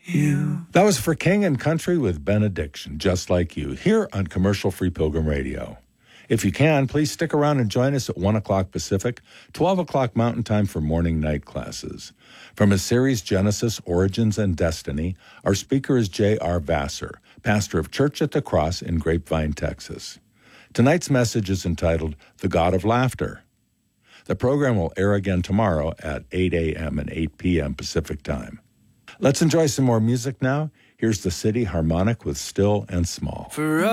That was For King and Country with Benediction, Just Like You, here on Commercial Free Pilgrim Radio. If you can, please stick around and join us at 1 o'clock Pacific, 12 o'clock Mountain Time for morning night classes. From his series Genesis, Origins, and Destiny, our speaker is J.R. Vassar, pastor of Church at the Cross in Grapevine, Texas. Tonight's message is entitled The God of Laughter. The program will air again tomorrow at 8 a.m. and 8 p.m. Pacific Time. Let's enjoy some more music now. Here's the City Harmonic with Still and Small.